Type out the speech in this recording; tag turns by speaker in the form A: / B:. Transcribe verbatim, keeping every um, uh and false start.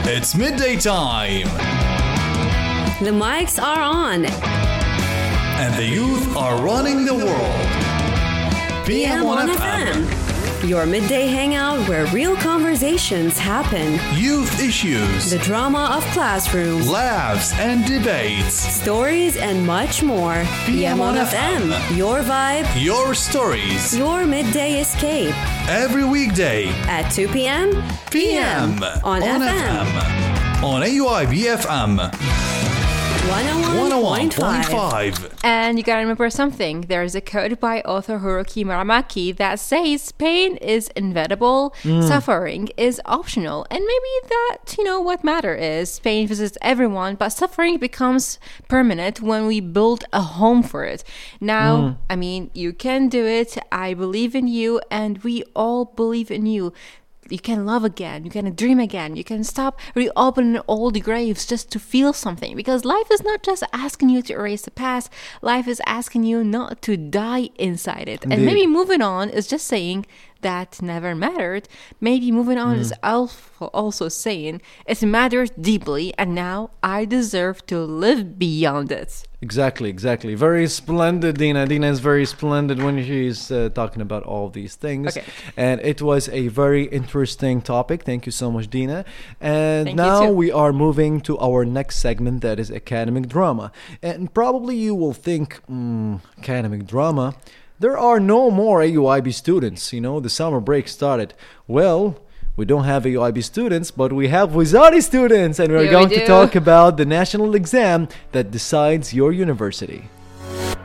A: It's midday time.
B: The mics are on.
A: And the youth are running the world. P M one F M.
B: Your midday hangout where real conversations happen.
A: Youth issues.
B: The drama of classrooms.
A: Laughs and debates.
B: Stories and much more. P M one F M. Your vibe.
A: Your stories.
B: Your midday escape.
A: Every weekday.
B: At two p.m.
A: P M.
B: On, on F M.
A: F M. On A U I B F M.
B: one oh one point five.
C: And you gotta remember something. There's a quote by author Haruki Murakami that says pain is inevitable, mm. suffering is optional. And maybe that, you know, what matter is pain visits everyone, but suffering becomes permanent when we build a home for it. Now, mm. I mean, you can do it. I believe in you, and we all believe in you. You can love again, you can dream again, you can stop reopening all the graves just to feel something. Because life is not just asking you to erase the past, life is asking you not to die inside it. Indeed. And maybe moving on is just saying that never mattered. Maybe moving on mm. is also saying it mattered deeply and now I deserve to live beyond it.
D: Exactly, exactly. Very splendid, Dina. Dina is very splendid when she's uh, talking about all these things. Okay. And it was a very interesting topic. Thank you so much, Dina. And Thank now we are moving to our next segment, that is academic drama. And probably you will think, mm, academic drama? There are no more A U I B students. You know, the summer break started. Well, we don't have A U I B students, but we have Wizari students. And we're yeah, going we to talk about the national exam that decides your university.